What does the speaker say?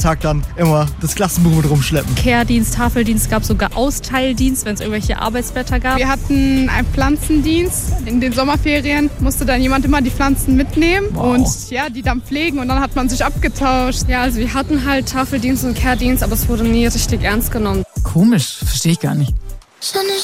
Tag dann immer das Klassenbuch mit rumschleppen. Kehrdienst, Tafeldienst, gab sogar Austeildienst, wenn es irgendwelche Arbeitsblätter gab. Wir hatten einen Pflanzendienst. In den Sommerferien musste dann jemand immer die Pflanzen mitnehmen und ja, die dann pflegen und dann hat man sich abgetauscht. Ja, also wir hatten halt Tafeldienst und Kehrdienst, aber es wurde nie richtig ernst genommen. Komisch, verstehe ich gar nicht.